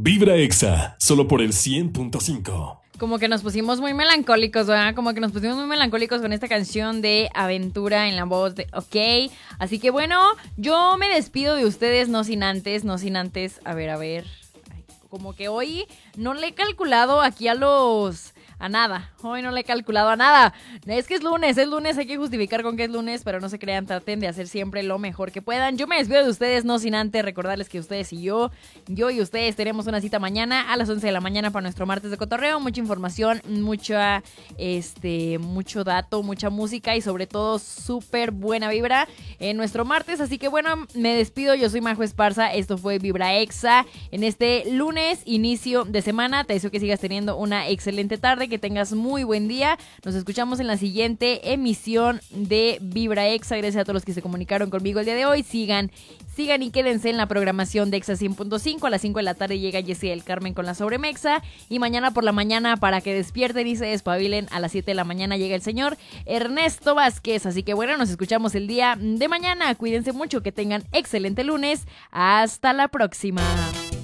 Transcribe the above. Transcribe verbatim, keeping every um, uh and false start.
Vibra Exa, solo por el cien punto cinco. Como que nos pusimos muy melancólicos, ¿verdad? Como que nos pusimos muy melancólicos con esta canción de Aventura en la voz de OK. Así que bueno, yo me despido de ustedes, no sin antes, no sin antes, a ver, a ver. Ay, como que hoy no le he calculado aquí a los... A nada, hoy no le he calculado a nada. Es que es lunes, es lunes, hay que justificar con que es lunes, pero no se crean, traten de hacer siempre lo mejor que puedan. Yo me despido de ustedes, no sin antes recordarles que ustedes y yo, yo y ustedes tenemos una cita mañana a las once de la mañana para nuestro martes de cotorreo. Mucha información, mucha, este, mucho dato, mucha música y sobre todo súper buena vibra en nuestro martes. Así que bueno, me despido, yo soy Majo Esparza, esto fue Vibra Exa en este lunes, inicio de semana. Te deseo que sigas teniendo una excelente tarde, que tengas muy buen día. Nos escuchamos en la siguiente emisión de Vibra Exa. Gracias a todos los que se comunicaron conmigo el día de hoy. Sigan, sigan y quédense en la programación de Exa cien punto cinco. A las cinco de la tarde llega Jessie del Carmen con la Sobremexa. Y mañana por la mañana, para que despierten y se despabilen, a las siete de la mañana llega el señor Ernesto Vázquez. Así que bueno, nos escuchamos el día de mañana. Cuídense mucho, que tengan excelente lunes. Hasta la próxima.